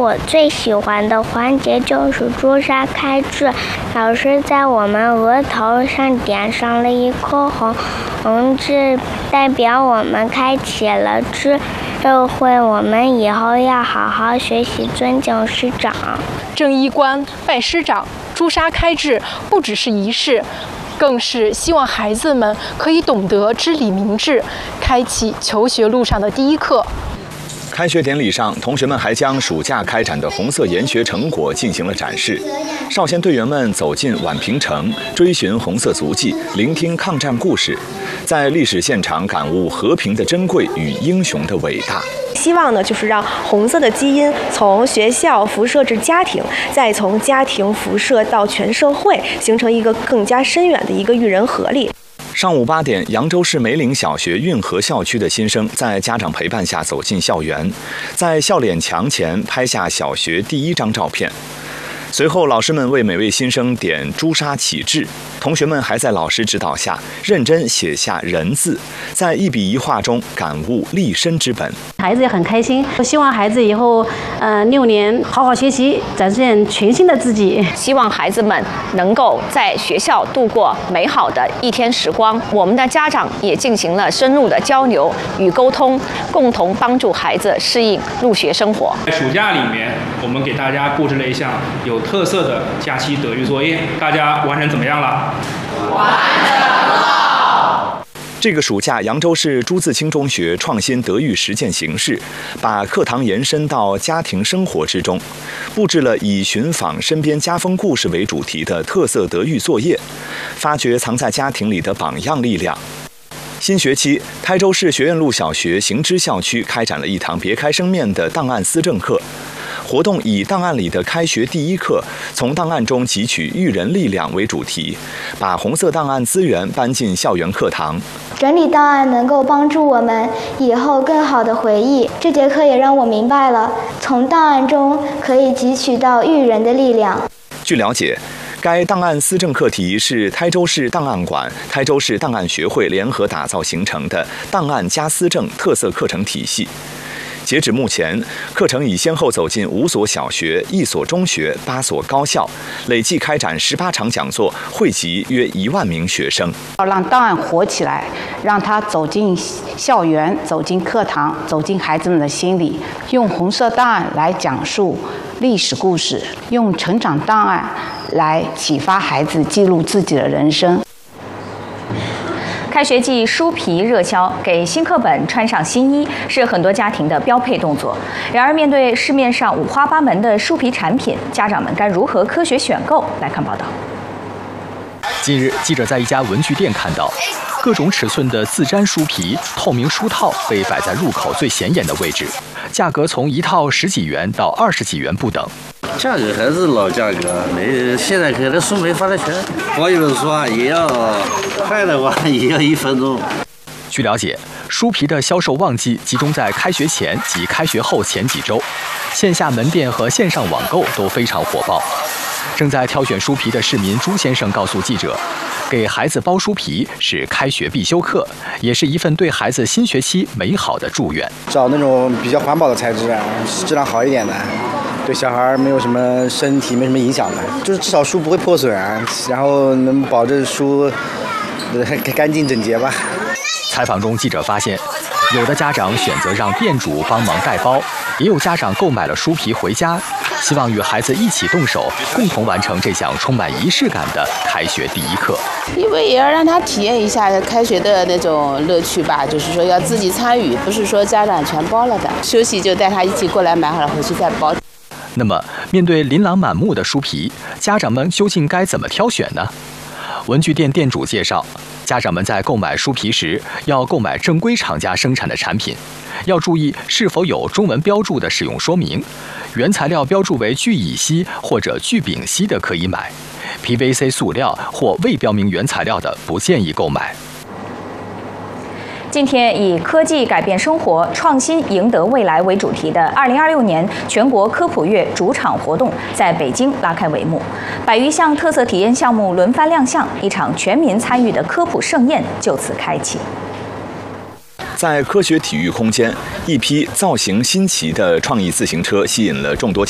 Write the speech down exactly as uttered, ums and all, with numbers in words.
我最喜欢的环节就是朱砂开智。老师在我们额头上点上了一颗红红痣，代表我们开启了智慧，我们以后要好好学习，尊敬师长。 正衣冠、拜师长、朱砂开智，不只是仪式，更是希望孩子们可以懂得知理明智，开启求学路上的第一课。 开学典礼上，同学们还将暑假开展的红色研学成果进行了展示。少先队员们走进宛平城，追寻红色足迹，聆听抗战故事，在历史现场感悟和平的珍贵与英雄的伟大。 希望呢，就是让红色的基因从学校辐射至家庭，再从家庭辐射到全社会，形成一个更加深远的一个育人合力。 上午八点，扬州市梅岭小学运河校区的新生在家长陪伴下走进校园，在笑脸墙前拍下小学第一张照片。随后，老师们为每位新生点朱砂启智，同学们还在老师指导下认真写下人字，在一笔一画中感悟立身之本。 孩子也很开心，我希望孩子以后，呃，六年好好学习，展现全新的自己。 希望孩子们能够在学校度过美好的一天时光。我们的家长也进行了深入的交流与沟通，共同帮助孩子适应入学生活。 在暑假里面，我们给大家布置了一项有特色的假期德育作业，大家完成怎么样了？ 完成了。 这个暑假，扬州市朱自清中学创新德育实践形式，把课堂延伸到家庭生活之中，布置了以寻访身边家风故事为主题的特色德育作业，发掘藏在家庭里的榜样力量。新学期，台州市学院路小学行知校区开展了一堂别开生面的档案思政课。活动以档案里的开学第一课，从档案中汲取育人力量为主题，把红色档案资源搬进校园课堂。 整理档案能够帮助我们以后更好的回忆。这节课也让我明白了，从档案中可以汲取到育人的力量。 据了解，该档案思政课题是台州市档案馆、台州市档案学会联合打造形成的档案加思政特色课程体系。截止目前，课程已先后走进五所小学、一所中学、八所高校，累计开展十八场讲座，汇集约一万名学生。 要让档案活起来，让它走进校园、走进课堂、走进孩子们的心里，用红色档案来讲述历史故事，用成长档案来启发孩子记录自己的人生。 开学季书皮热销，给新课本穿上新衣是很多家庭的标配动作。然而，面对市面上五花八门的书皮产品，家长们该如何科学选购？来看报道。 近日，记者在一家文具店看到，各种尺寸的自粘书皮、透明书套被摆在入口最显眼的位置，价格从一套十几元到二十几元不等。 价格还是老价格，没现在可能书没发的全。我有的书啊，也要快的话也要一分钟。 据了解，书皮的销售旺季集中在开学前及开学后前几周，线下门店和线上网购都非常火爆。正在挑选书皮的市民朱先生告诉记者，给孩子包书皮是开学必修课，也是一份对孩子新学期美好的祝愿。 找那种比较环保的材质，质量好一点的，对小孩没有什么身体没什么影响的，就是至少书不会破损啊，然后能保证书干净整洁吧。 采访中，记者发现，有的家长选择让店主帮忙带包，也有家长购买了书皮回家，希望与孩子一起动手，共同完成这项充满仪式感的开学第一课。 因为也要让他体验一下开学的那种乐趣吧，就是说要自己参与，不是说家长全包了的。休息就带他一起过来买好了回去再包。 那么，面对琳琅满目的书皮，家长们究竟该怎么挑选呢？文具店店主介绍，家长们在购买书皮时，要购买正规厂家生产的产品，要注意是否有中文标注的使用说明，原材料标注为聚乙烯或者聚丙烯的可以买， P V C 塑料或未标明原材料的不建议购买。 今天以科技改变生活、创新赢得未来为主题的二零二六年全国科普月主场活动在北京拉开帷幕，百余项特色体验项目轮番亮相，一场全民参与的科普盛宴就此开启。 在科学体育空间，一批造型新奇的创意自行车吸引了众多